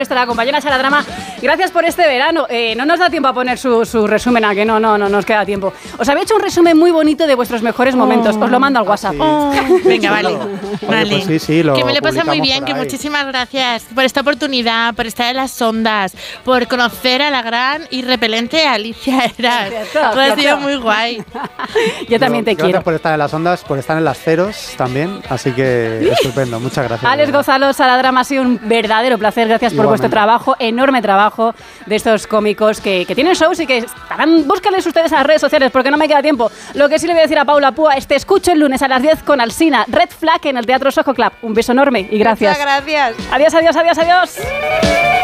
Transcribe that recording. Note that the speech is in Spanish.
Estará compañera Sala Drama. Gracias por este verano. No nos da tiempo a poner su resumen, a que no nos queda tiempo. Os había hecho un resumen muy bonito de vuestros mejores momentos. Os lo mando al WhatsApp. Venga, vale. Pues sí, que me lo pasa muy bien, que muchísimas gracias por esta oportunidad, por estar en las ondas, por conocer a la gran y repelente Alicia Eras. Ha sido muy guay. Yo también te quiero. Gracias por estar en las ondas, por estar en las ceros también. Así que estupendo. Muchas gracias. Alex Gonzalo, Sala Drama, ha sido un verdadero placer. Gracias por vuestro trabajo, enorme trabajo de estos cómicos que tienen shows y que estarán. Búsquenles ustedes en las redes sociales porque no me queda tiempo. Lo que sí le voy a decir a Paula Púa es: te escucho el lunes a las 10 con Alsina, Red Flag en el Teatro Soho Club. Un beso enorme y gracias. Muchas gracias. Adiós.